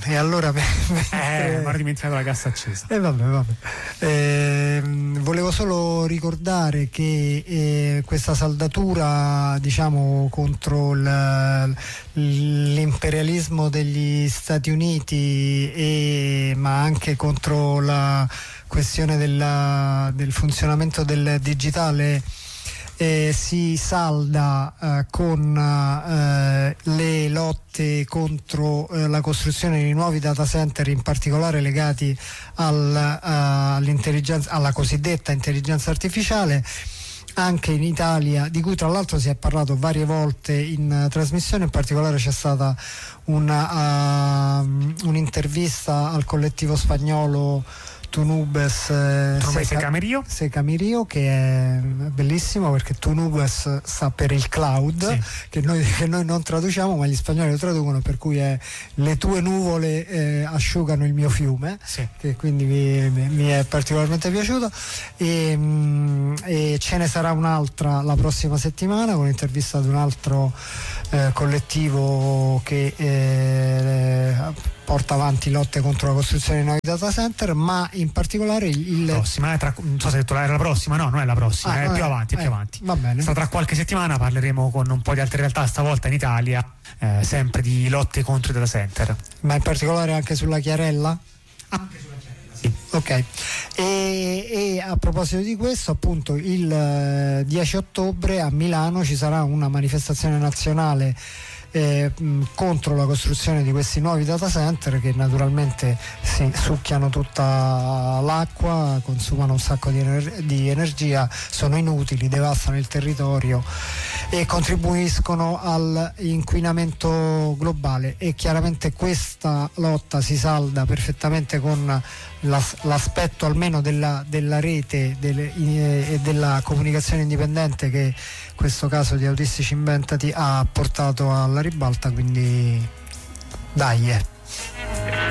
E allora mi ero dimenticato la cassa accesa. Volevo solo ricordare che questa saldatura, diciamo, contro l'imperialismo degli Stati Uniti, ma anche contro la questione del funzionamento del digitale, si salda con le lotte contro la costruzione di nuovi data center, in particolare legati all'intelligenza, alla cosiddetta intelligenza artificiale, anche in Italia, di cui tra l'altro si è parlato varie volte in trasmissione. In particolare c'è stata un'intervista al collettivo spagnolo Tunubes Secamirio, che è bellissimo, perché Tunubes sta per il cloud, sì, che noi non traduciamo, ma gli spagnoli lo traducono, per cui è le tue nuvole asciugano il mio fiume, sì, che quindi mi è particolarmente piaciuto, e ce ne sarà un'altra la prossima settimana con l'intervista ad un altro collettivo che porta avanti lotte contro la costruzione di nuovi data center, ma in particolare prossima, non so se detto era la prossima, no, non è la prossima, è più avanti. Va bene. Tra qualche settimana parleremo con un po' di altre realtà, stavolta in Italia, sempre di lotte contro i data center. Ma in particolare anche sulla Chiarella? Anche sulla Chiarella, sì. Ok, e a proposito di questo, appunto, il 10 ottobre a Milano ci sarà una manifestazione nazionale contro la costruzione di questi nuovi data center, che naturalmente si succhiano tutta l'acqua, consumano un sacco di energia, sono inutili, devastano il territorio e contribuiscono all'inquinamento globale. E chiaramente questa lotta si salda perfettamente con l'aspetto almeno della rete e della comunicazione indipendente che questo caso di Autistici Inventati ha portato alla ribalta, quindi dai.